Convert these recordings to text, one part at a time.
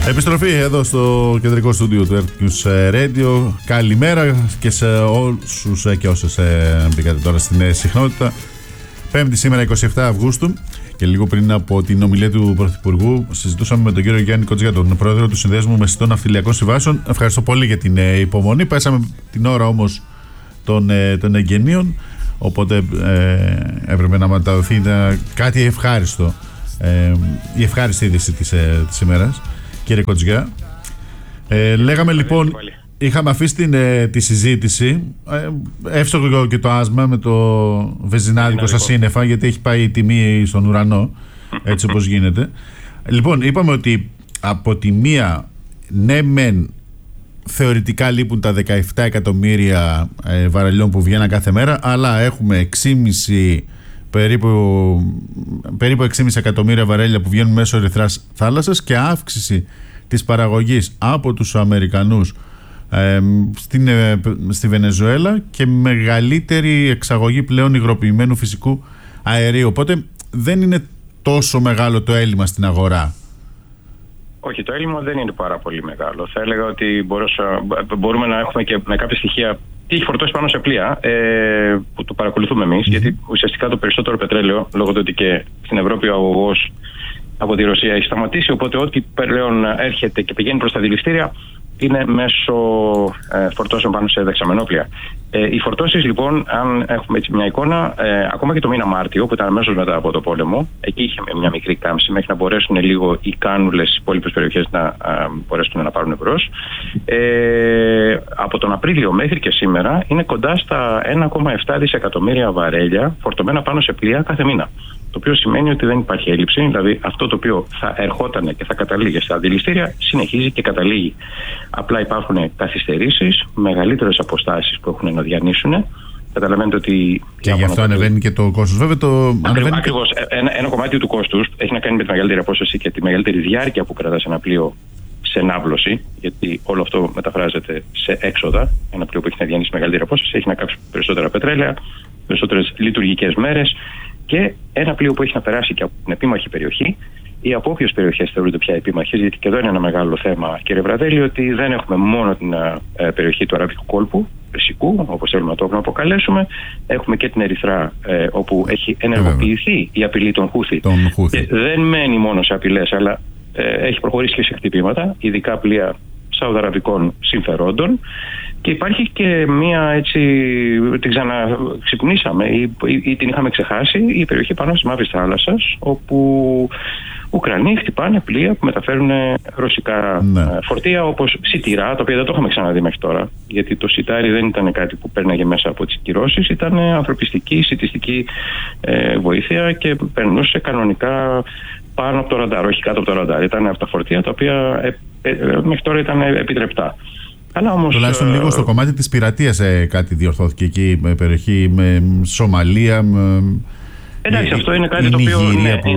Επιστροφή εδώ στο κεντρικό στούντιο του Earth News Radio. Καλημέρα και σε όσους και όσες μπήκατε τώρα στην συχνότητα. Πέμπτη σήμερα 27 Αυγούστου και λίγο πριν από την ομιλία του Πρωθυπουργού συζητούσαμε με τον κύριο Γιάννη Κοτζιά, τον πρόεδρο του Συνδέσμου Μεσητών Ναυτιλιακών Συμβάσεων. Ευχαριστώ πολύ για την υπομονή. Πέσαμε την ώρα όμως των εγγενείων, οπότε έπρεπε να μεταδοθεί κάτι ευχάριστο, η ευχάριστη είδηση της ημέρας. Κύριε Κοτζιά, λέγαμε λοιπόν, είχαμε αφήσει τη συζήτηση, εύστοχο και το άσμα με το βεζινάδικο στα σύννεφα, γιατί έχει πάει η τιμή στον ουρανό, έτσι όπως γίνεται. Λοιπόν, είπαμε ότι από τη μία, ναι μεν, θεωρητικά λείπουν τα 17 εκατομμύρια βαρελιών που βγαίναν κάθε μέρα, αλλά έχουμε 6,5 περίπου 6,5 εκατομμύρια βαρέλια που βγαίνουν μέσω ερυθράς θάλασσας και αύξηση της παραγωγής από τους Αμερικανούς στη Βενεζουέλα και μεγαλύτερη εξαγωγή πλέον υγροποιημένου φυσικού αερίου. Οπότε δεν είναι τόσο μεγάλο το έλλειμμα στην αγορά. Όχι, το έλλειμμα δεν είναι πάρα πολύ μεγάλο. Θα έλεγα ότι μπορούμε να έχουμε και με κάποια στοιχεία τι έχει φορτώσει πάνω σε πλοία που το παρακολουθούμε εμείς, γιατί ουσιαστικά το περισσότερο πετρέλαιο, λόγω του ότι και στην Ευρώπη ο αγωγός από τη Ρωσία έχει σταματήσει, οπότε ό,τι πλέον έρχεται και πηγαίνει προς τα δηληστήρια είναι μέσω φορτώσεων πάνω σε δεξαμενόπλια. Οι φορτώσεις λοιπόν, αν έχουμε έτσι μια εικόνα, ακόμα και το μήνα Μάρτιο, που ήταν αμέσως μετά από το πόλεμο, εκεί είχε μια μικρή κάμψη μέχρι να μπορέσουν λίγο οι κάνουλες στις υπόλοιπες περιοχές να μπορέσουν να πάρουν εμπρός. Από τον Απρίλιο μέχρι και σήμερα είναι κοντά στα 1,7 δισεκατομμύρια βαρέλια φορτωμένα πάνω σε πλοία κάθε μήνα. Το οποίο σημαίνει ότι δεν υπάρχει έλλειψη, δηλαδή αυτό το οποίο θα ερχόταν και θα καταλήγει στα δηληστήρια συνεχίζει και καταλήγει. Απλά υπάρχουν καθυστερήσεις, μεγαλύτερες αποστάσεις που έχουν να διανύσουν. Καταλαβαίνετε ότι. Και γι' αυτό ανεβαίνει και το κόστος. Βέβαια, ακριβώς. Ένα κομμάτι του κόστους έχει να κάνει με τη μεγαλύτερη απόσταση και τη μεγαλύτερη διάρκεια που κρατά ένα πλοίο σε ναύλωση, γιατί όλο αυτό μεταφράζεται σε έξοδα. Ένα πλοίο που έχει να διανύσει μεγαλύτερη απόσταση έχει να κάψει περισσότερα πετρέλαια, περισσότερες λειτουργικές μέρες. Και ένα πλοίο που έχει να περάσει και από την επίμαχη περιοχή ή από όποιες περιοχές θεωρούνται πια επίμαχες, γιατί και εδώ είναι ένα μεγάλο θέμα, κύριε Βραδέλη, ότι δεν έχουμε μόνο την περιοχή του Αραβικού κόλπου, Περσικού, όπως θέλουμε να το αποκαλέσουμε, έχουμε και την Ερυθρά, όπου έχει ενεργοποιηθεί η απειλή των Χούθη. Και δεν μένει μόνο σε απειλές, αλλά έχει προχωρήσει και σε χτυπήματα, ειδικά πλοία σαουδαραβικών συμφερόντων. Και υπάρχει και μία έτσι, την ξαναξυπνήσαμε ή την είχαμε ξεχάσει, η περιοχή πάνω της Μαύρης Θάλασσας, όπου Ουκρανοί χτυπάνε πλοία που μεταφέρουν ρωσικά φορτία, όπως σιτηρά, τα οποία δεν το είχαμε ξαναδεί μέχρι τώρα. Γιατί το σιτάρι δεν ήταν κάτι που πέρναγε μέσα από τις κυρώσεις, ήταν ανθρωπιστική, σιτιστική βοήθεια και περνούσε κανονικά πάνω από το ραντάρ, όχι κάτω από το ραντάρ. Ήταν από τα φορτία τα οποία μέχρι τώρα ήταν επιτρεπτά. Τουλάχιστον λίγο στο κομμάτι της πειρατείας κάτι διορθώθηκε εκεί, με περιοχή με Σομαλία. Εντάξει, αυτό είναι κάτι το οποίο.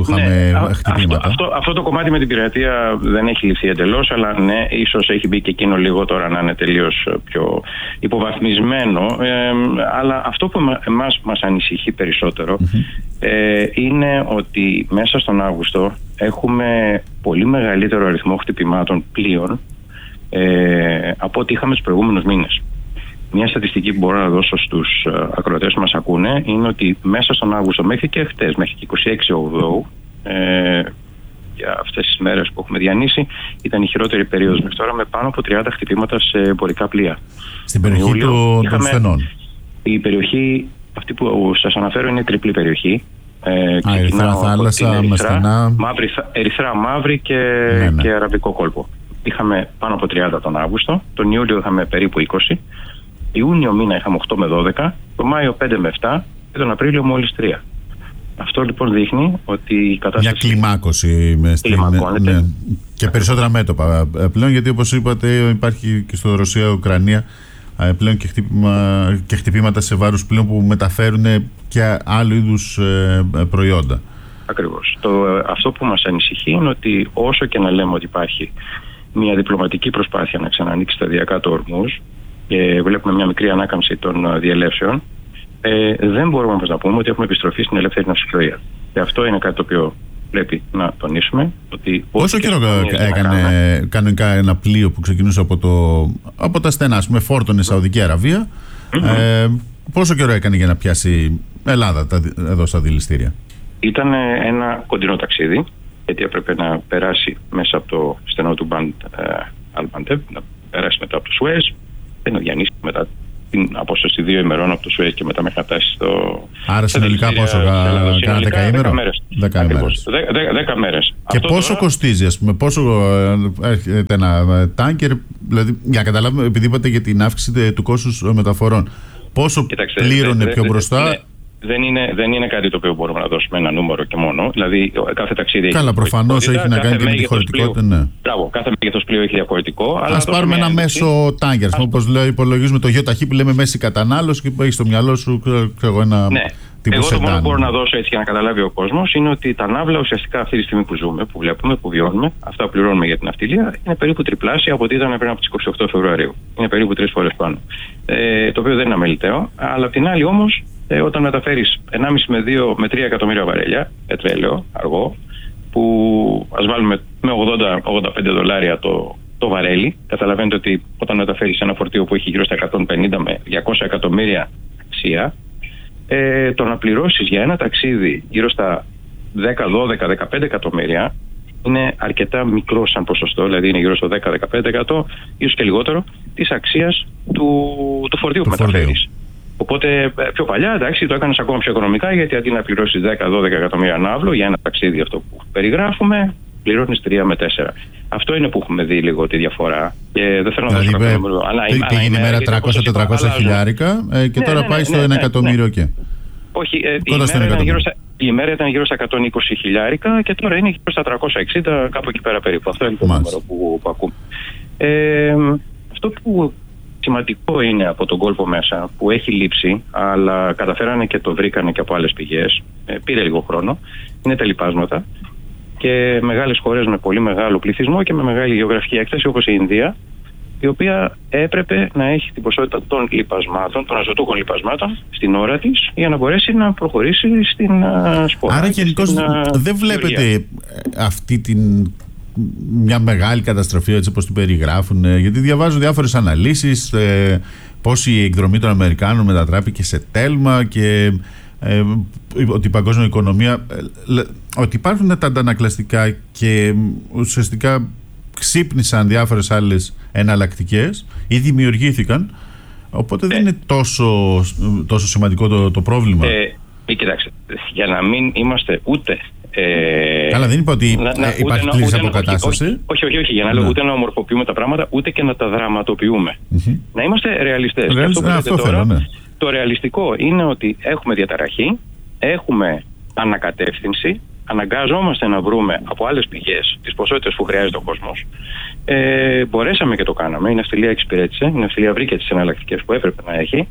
Αυτό το κομμάτι με την πειρατεία δεν έχει λυθεί εντελώς, αλλά ναι, ίσως έχει μπει και εκείνο λίγο τώρα να είναι τελείως πιο υποβαθμισμένο. Αλλά αυτό που μας ανησυχεί περισσότερο είναι ότι μέσα στον Αύγουστο έχουμε πολύ μεγαλύτερο αριθμό χτυπημάτων πλοίων από ό,τι είχαμε τους προηγούμενους μήνες. Μια στατιστική που μπορώ να δώσω στους ακροατές που μας ακούνε είναι ότι μέσα στον Αύγουστο μέχρι και χτες, μέχρι και 26 Οκτωβρίου, για αυτές τις μέρες που έχουμε διανύσει, ήταν η χειρότερη περίοδος μέχρι τώρα, με πάνω από 30 χτυπήματα σε εμπορικά πλοία. Στην περιοχή των Σθενών. Η περιοχή αυτή που σας αναφέρω είναι τριπλή περιοχή. Ερυθρά θάλασσα, με στενά. Ερυθρά, Μαύρη και Αραβικό κόλπο. Είχαμε πάνω από 30 τον Αύγουστο, τον Ιούλιο είχαμε περίπου 20, Ιούνιο μήνα είχαμε 8 με 12, τον Μάιο 5 με 7 και τον Απρίλιο μόλις 3. Αυτό λοιπόν δείχνει ότι η κατάσταση. Μια κλιμάκωση και περισσότερα μέτωπα πλέον, γιατί όπως είπατε υπάρχει και στο Ρωσία-Ουκρανία πλέον και χτυπήματα σε βάρους πλέον που μεταφέρουν και άλλου είδους προϊόντα. Ακριβώς. Αυτό που μας ανησυχεί είναι ότι όσο και να λέμε ότι υπάρχει μια διπλωματική προσπάθεια να ξανανοίξει σταδιακά το Ορμούζ και βλέπουμε μια μικρή ανάκαμψη των διελεύσεων, δεν μπορούμε όμως να πούμε ότι έχουμε επιστροφή στην ελεύθερη ναυσιπλοεία. Και αυτό είναι κάτι το οποίο πρέπει να τονίσουμε ότι. Πόσο καιρό έκανε κανονικά ένα πλοίο που ξεκινούσε από τα στενά, με φόρτωνε Σαουδική Αραβία, πόσο καιρό έκανε για να πιάσει Ελλάδα εδώ στα δηληστήρια? Ήταν ένα κοντινό ταξίδι, γιατί έπρεπε να περάσει μέσα από το στενό του Μπαντ Αλμαντεύ, να περάσει μετά από το Σουέζ, να διανύσει μετά την απόσταση 2 ημερών από το Σουέζ και μετά μέχρι να φτάσει στο. Άρα συνολικά πόσο, κάνα 10 ημέρων? 10 μέρες. Και αυτό πόσο κοστίζει, ας πούμε, πόσο έρχεται ένα τάνκερ, δηλαδή, για να καταλάβουμε, επειδή είπατε για την αύξηση του κόστους μεταφορών, πόσο πλήρωνε πιο μπροστά? Δεν είναι κάτι το οποίο μπορούμε να δώσουμε ένα νούμερο και μόνο. Δηλαδή, κάθε ταξίδι. Καλά, προφανώς έχει να κάνει και με τη χωρητικότητα. Ναι. Μπράβο, κάθε μέγεθος πλοίου έχει διαφορετικό. Ας πάρουμε ένα μέσο τάγκερ. Όπως λέω, υπολογίζουμε το γεωταχή που λέμε μέση κατανάλωση και που έχει στο μυαλό σου ένα. Ναι. Εγώ το μόνο που μπορώ να δώσω έτσι για να καταλάβει ο κόσμος είναι ότι τα ναύλα ουσιαστικά αυτή τη στιγμή που ζούμε, που βλέπουμε, που βιώνουμε, αυτά που πληρώνουμε για την ναυτιλία, είναι περίπου τριπλάσια από ό,τι ήταν πριν από τις 28 Φεβρουαρίου. Είναι περίπου 3 φορές πάνω. Το οποίο δεν είναι αμεληταίο, αλλά απ' την άλλη όμως, όταν μεταφέρεις 1,5 με 3 εκατομμύρια βαρέλια πετρέλαιο αργό, που ας βάλουμε με $80-85 το βαρέλι, καταλαβαίνετε ότι όταν μεταφέρεις ένα φορτίο που έχει γύρω στα 150 με 200 εκατομμύρια αξία, το να πληρώσεις για ένα ταξίδι γύρω στα 10, 12, 15 εκατομμύρια είναι αρκετά μικρό σαν ποσοστό, δηλαδή είναι γύρω στο 10-15%, ίσως και λιγότερο, της αξίας του φορτίου που μεταφέρεις. Οπότε πιο παλιά, εντάξει, το έκανες ακόμα πιο οικονομικά, γιατί αντί να πληρώσεις 10-12 εκατομμύρια ναύλο για ένα ταξίδι αυτό που περιγράφουμε, πληρώνεις 3 με 4. Αυτό είναι που έχουμε δει λίγο τη διαφορά. Και δεν θέλω να δώσω κάποιο νούμερο. Πήγαινε η μέρα 300-400 χιλιάρικα και τώρα πάει στο 1 εκατομμύριο και. Όχι, η μέρα ήταν γύρω στα 120 χιλιάρικα και τώρα είναι γύρω στα 360, κάπου εκεί πέρα περίπου. Αυτό είναι το νούμερο που ακούμε. Αυτό που σημαντικό είναι από τον κόλπο μέσα, που έχει λείψει, αλλά καταφέρανε και το βρήκανε και από άλλες πηγές, πήρε λίγο χρόνο, είναι τα λιπάσματα. Και μεγάλες χώρες με πολύ μεγάλο πληθυσμό και με μεγάλη γεωγραφική έκταση, όπως η Ινδία, η οποία έπρεπε να έχει την ποσότητα των λιπασμάτων, των αζωτούχων λιπασμάτων, στην ώρα της, για να μπορέσει να προχωρήσει στην σπορά. Άρα γενικώς δεν βλέπετε αυτή μια μεγάλη καταστροφή, έτσι όπως την περιγράφουν, γιατί διαβάζω διάφορες αναλύσεις, πώς η εκδρομή των Αμερικάνων μετατράπηκε σε τέλμα και ότι η παγκόσμια οικονομία, ότι υπάρχουν τα αντανακλαστικά και ουσιαστικά ξύπνησαν διάφορες άλλες εναλλακτικές ή δημιουργήθηκαν, οπότε δεν είναι τόσο σημαντικό το πρόβλημα. Κοιτάξτε, για να μην είμαστε ούτε καλά, δεν είπα ότι υπάρχει πλήρης αποκατάσταση. Όχι, για να λέω ούτε να ομορφοποιούμε τα πράγματα, ούτε και να τα δραματοποιούμε. Να είμαστε ρεαλιστές. Αυτό θέλω, ναι. Το ρεαλιστικό είναι ότι έχουμε διαταραχή, έχουμε ανακατεύθυνση, αναγκάζομαστε να βρούμε από άλλες πηγές τις ποσότητες που χρειάζεται ο κόσμος. Μπορέσαμε και το κάναμε. Η ναυτιλία εξυπηρέτησε, η ναυτιλία βρήκε τις εναλλακτικές που έπρεπε να έχει,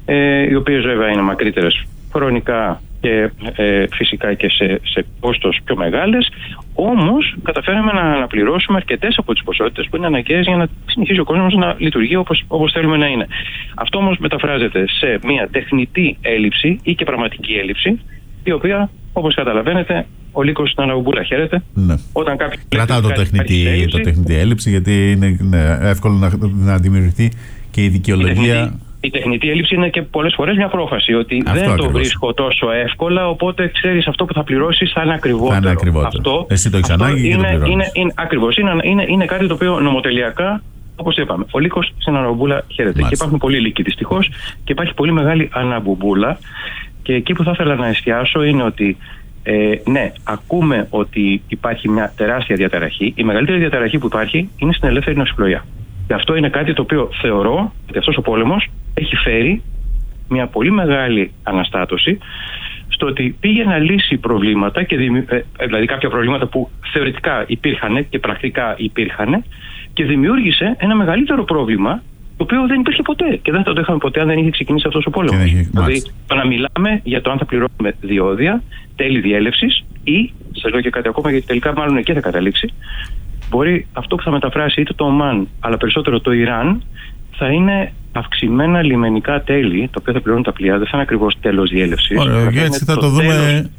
οι οποίες βέβαια είναι μακρύτερες χρονικά και φυσικά και σε κόστος πιο μεγάλες, όμως καταφέραμε να αναπληρώσουμε αρκετές από τις ποσότητες που είναι αναγκαίες για να συνεχίσει ο κόσμος να λειτουργεί όπως θέλουμε να είναι. Αυτό όμως μεταφράζεται σε μια τεχνητή έλλειψη ή και πραγματική έλλειψη, η οποία, όπως καταλαβαίνετε, ο λύκος στην Αναγκούμπουλα χαίρεται. Ναι. Όταν κάποιος κρατάω το τεχνητή έλλειψη, γιατί είναι εύκολο να δημιουργηθεί και η δικαιολογία. Η τεχνητή έλλειψη είναι και πολλές φορές μια πρόφαση, ότι αυτό δεν το βρίσκω τόσο εύκολα, οπότε ξέρεις αυτό που θα πληρώσεις θα είναι ακριβότερο. Αυτό, εσύ το έχεις ανάγκη και το πληρώνεις. Ακριβώς. Είναι κάτι το οποίο νομοτελειακά, όπως είπαμε, ο λύκος στην Αναγκούμπουλα χαίρεται. Και υπάρχουν πολλοί λύκοι δυστυχώς και υπάρχει πολύ μεγάλη Αναγκούμπουλα. Και εκεί που θα ήθελα να εστιάσω είναι ότι ναι, ακούμε ότι υπάρχει μια τεράστια διαταραχή. Η μεγαλύτερη διαταραχή που υπάρχει είναι στην ελεύθερη ναυσιπλοεία. Και αυτό είναι κάτι το οποίο θεωρώ ότι αυτός ο πόλεμος έχει φέρει μια πολύ μεγάλη αναστάτωση στο ότι πήγε να λύσει προβλήματα, δηλαδή κάποια προβλήματα που θεωρητικά υπήρχαν και πρακτικά υπήρχαν, και δημιούργησε ένα μεγαλύτερο πρόβλημα το οποίο δεν υπήρχε ποτέ και δεν θα το είχαμε ποτέ αν δεν είχε ξεκινήσει αυτός ο πόλεμος. Δηλαδή το να μιλάμε για το αν θα πληρώνουμε διόδια, τέλη διέλευσης ή, σας λέω και κάτι ακόμα γιατί τελικά μάλλον εκεί θα καταλήξει, μπορεί αυτό που θα μεταφράσει είτε το Ομάν αλλά περισσότερο το Ιράν θα είναι αυξημένα λιμενικά τέλη, τα οποία θα πληρώνουν τα πλοία, δεν θα είναι ακριβώς τέλος διέλευσης. Ωραία, έτσι θα το δούμε.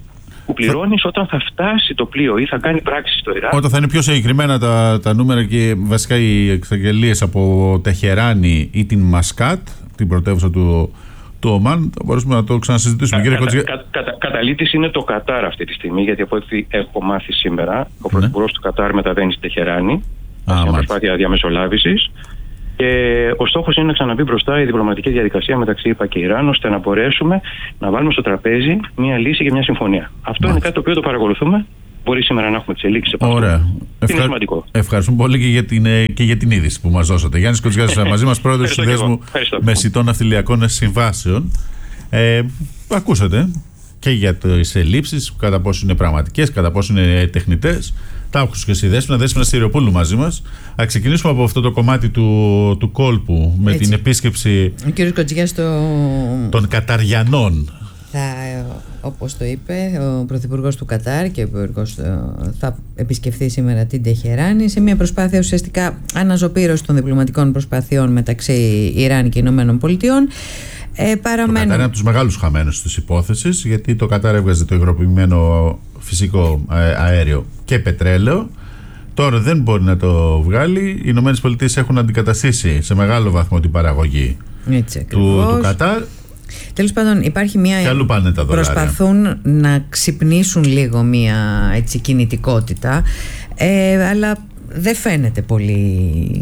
που πληρώνεις όταν θα φτάσει το πλοίο ή θα κάνει πράξη στο Ιράκ. Όταν θα είναι πιο συγκεκριμένα τα νούμερα και βασικά οι εξαγγελίες από Τεχεράνη ή την Μασκάτ, την πρωτεύουσα του Ομάν, θα μπορούσαμε να το ξανασυζητήσουμε. Καταλήτης είναι το Κατάρ αυτή τη στιγμή, γιατί από ό,τι έχω μάθει σήμερα, ο πρωθυπουργός του Κατάρ μεταβαίνει στη Τεχεράνη, σε προσπάθεια διαμεσολάβησης. Και ο στόχος είναι να ξαναμπεί μπροστά η διπλωματική διαδικασία μεταξύ ΙΠΑ και Ιράν, ώστε να μπορέσουμε να βάλουμε στο τραπέζι μια λύση και μια συμφωνία. Αυτό είναι κάτι το οποίο το παρακολουθούμε. Μπορεί σήμερα να έχουμε τις εξελίξεις. Ωραία. Είναι σημαντικό. Ευχαριστούμε πολύ και για την είδηση που μας δώσατε. Γιάννης Κοτσιάς μαζί μας, πρόεδρος του Συνδέσμου Μεσητών Ναυτιλιακών Συμβάσεων. Ακούσατε και για τις ελλείψεις, κατά πόσο είναι πραγματικές, κατά πόσο είναι τεχνητές. Τα άκουσα και στη Δέσποινα Στυριοπούλου μαζί μας. Θα ξεκινήσουμε από αυτό το κομμάτι του κόλπου με την επίσκεψη ο κ. Κοτσιάς των Καταριανών. Όπως το είπε ο Πρωθυπουργός του Κατάρ και ο Υπουργός θα επισκεφθεί σήμερα την Τεχεράνη σε μια προσπάθεια ουσιαστικά αναζωπήρωση των διπλωματικών προσπαθειών μεταξύ Ιράν και Ηνωμένων Πολιτειών. Το Κατάρ είναι από τους μεγάλους χαμένους της υπόθεσης, γιατί το Κατάρ έβγαζε το υγροποιημένο φυσικό αέριο και πετρέλαιο. Τώρα δεν μπορεί να το βγάλει. Οι Ηνωμένες Πολιτείες έχουν αντικαταστήσει σε μεγάλο βαθμό την παραγωγή του Κατάρ. Τέλος πάντων, υπάρχει μια. Προσπαθούν να ξυπνήσουν λίγο μια κινητικότητα, αλλά δεν φαίνεται πολύ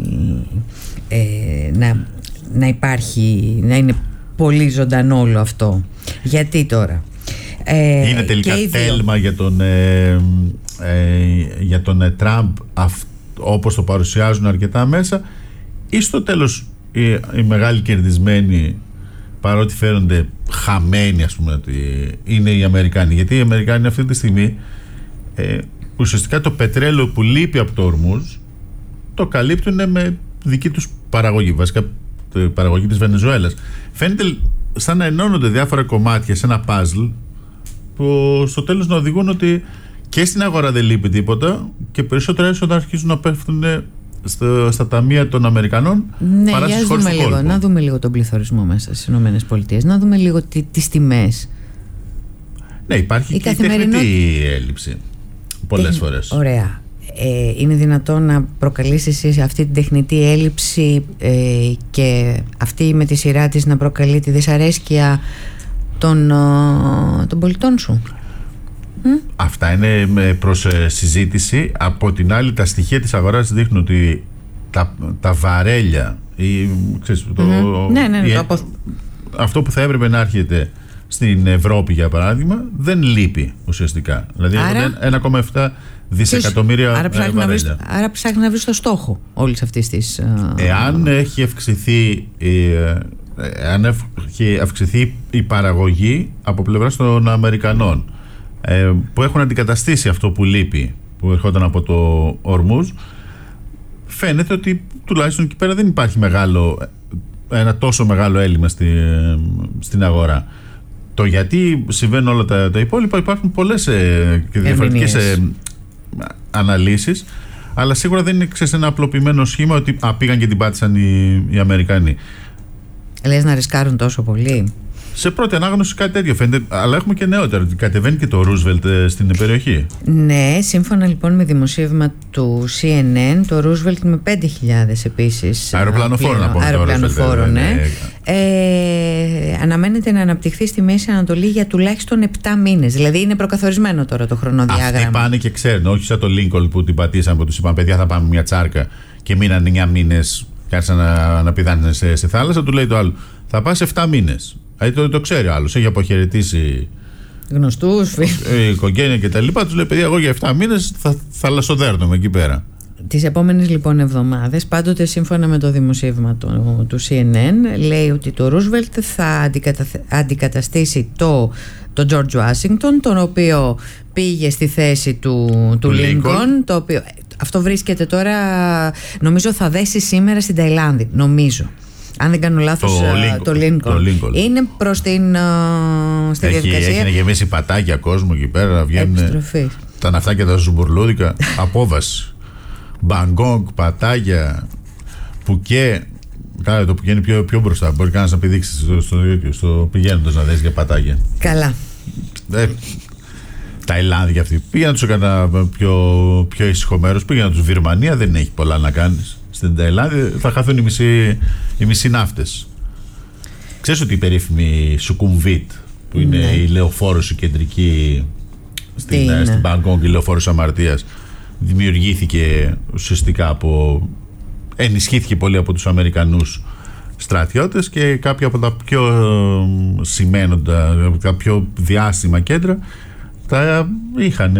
να υπάρχει, να είναι πολύ ζωντανό όλο αυτό. Γιατί τώρα. Είναι τελικά τέλμα για τον Τραμπ, όπως το παρουσιάζουν αρκετά μέσα, ή στο τέλος οι μεγάλοι κερδισμένοι, παρότι φαίνονται χαμένοι, ας πούμε, ότι είναι οι Αμερικάνοι? Γιατί οι Αμερικάνοι αυτή τη στιγμή ουσιαστικά το πετρέλαιο που λείπει από το Ορμούζ το καλύπτουν με δική τους παραγωγή, βασικά η παραγωγή της Βενεζουέλας. Φαίνεται σαν να ενώνονται διάφορα κομμάτια σε ένα παζλ που στο τέλος να οδηγούν ότι και στην αγορά δεν λείπει τίποτα και περισσότερα έσοδα αρχίζουν να πέφτουν στα ταμεία των Αμερικανών, παρά στις χώρες του κόλπου. Να δούμε λίγο τον πληθωρισμό μέσα στις ΗΠΑ, να δούμε λίγο τις τιμές. Ναι, υπάρχει και η τεχνητή έλλειψη πολλές φορές. Ωραία. Είναι δυνατόν να προκαλείς εσύ αυτή την τεχνητή έλλειψη και αυτή με τη σειρά της να προκαλεί τη δυσαρέσκεια των πολιτών σου? Αυτά είναι προς συζήτηση. Από την άλλη, τα στοιχεία της αγοράς δείχνουν ότι τα βαρέλια αυτό που θα έπρεπε να έρχεται στην Ευρώπη, για παράδειγμα, δεν λείπει ουσιαστικά. Δηλαδή 1,7 δισεκατομμύρια βαρέλια. Άρα ψάχνει να βρει το στόχο όλης αυτής της. Εάν έχει αυξηθεί η παραγωγή από πλευράς των Αμερικανών, που έχουν αντικαταστήσει αυτό που λείπει, που ερχόταν από το Ορμούζ, φαίνεται ότι τουλάχιστον εκεί πέρα δεν υπάρχει ένα τόσο μεγάλο έλλειμμα στην αγορά. Το γιατί συμβαίνουν όλα τα υπόλοιπα, υπάρχουν πολλές και διαφορετικές αναλύσεις, αλλά σίγουρα δεν είναι ένα απλοποιημένο σχήμα ότι πήγαν και την πάτησαν οι Αμερικανοί. Λες να ρισκάρουν τόσο πολύ? Σε πρώτη ανάγνωση κάτι τέτοιο φαίνεται, αλλά έχουμε και νεότερο, ότι κατεβαίνει και το Ρούσβελτ στην περιοχή. Ναι, σύμφωνα λοιπόν με δημοσίευμα του CNN, το Ρούσβελτ με 5.000 επίσης αεροπλανοφόρο, να πούμε. Αεροπλανοφόρο, ναι. Αναμένεται να αναπτυχθεί στη Μέση Ανατολή για τουλάχιστον 7 μήνες. Δηλαδή είναι προκαθορισμένο τώρα το χρονοδιάγραμμα. Αυτοί πάνε και ξέρουν, όχι σαν το Λίνκολν που την πατήσαν, που τους είπαν παιδιά θα πάμε μια τσάρκα και μείναν 9 μήνες και άρχισαν να πηδάνε σε θάλασσα. Του λέει το άλλο, θα πας 7 μήνες. Το ξέρει ο άλλος, έχει αποχαιρετήσει γνωστούς, οικογένεια κτλ. Τους λέει παιδιά, εγώ για 7 μήνες θα θαλασσοδέρνομαι εκεί πέρα. Τις επόμενες λοιπόν εβδομάδες, πάντοτε σύμφωνα με το δημοσίευμα του CNN, λέει ότι το Ρούσβελτ θα αντικαταστήσει το George Washington, τον οποίο πήγε στη θέση του Lincoln, το οποίο αυτό βρίσκεται τώρα, νομίζω θα δέσει σήμερα στην Ταϊλάνδη, νομίζω. Αν δεν κάνω λάθος, το Lincoln. Είναι προς στη διαδικασία. Έχει γεμίσει πατάκια κόσμο εκεί πέρα, να βγαίνουν τα ναυτάκια τα ζουμπουρλούδικα. Απόβαση. Μπαγκόγκ, πατάκια, Πουκέ. Καλά, το Πουκέ είναι πιο μπροστά. Μπορεί κανένας να πηδήξει στο πηγαίνοντας να δεις για πατάκια. Καλά. Ταϊλάνδη και αυτοί. Πήγαινε του έκανα πιο ήσυχο μέρος. Πήγαινε του Βυρμανία, δεν έχει πολλά να κάνεις. Στην Ταϊλάνδη θα χαθούν οι μισοί ναύτες. Ξέρεις ότι η περίφημη Σουκουμβίτ, που είναι η λεωφόρος η κεντρική στην Μπαγκόγκ, η λεωφόρος αμαρτίας, δημιουργήθηκε ουσιαστικά ενισχύθηκε πολύ από τους Αμερικανούς στρατιώτες, και κάποια από τα πιο σημαίνοντα, τα πιο διάσημα κέντρα τα είχαν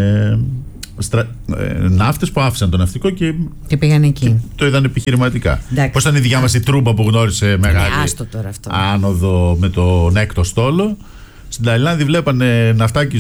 ναύτες που άφησαν το ναυτικό και πήγαν εκεί. Και το είδαν επιχειρηματικά. Πώς ήταν η δικιά μας η Τρούμπα που γνώρισε μεγάλη άνοδο με τον έκτο στόλο. Στην Ταϊλάνδη βλέπανε ναυτάκι